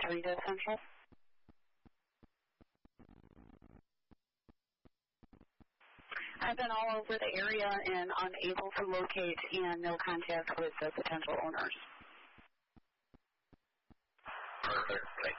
3 to Central. I've been all over the area and unable to locate and no contact with the potential owners. Perfect. Thank